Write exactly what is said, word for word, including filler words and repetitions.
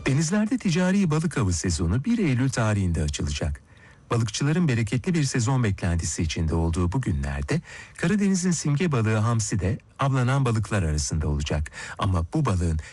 Denizlerde ticari balık avı sezonu bir Eylül tarihinde açılacak. Balıkçıların bereketli bir sezon beklentisi içinde olduğu bu günlerde Karadeniz'in simge balığı hamsi de avlanan balıklar arasında olacak. Ama bu balığın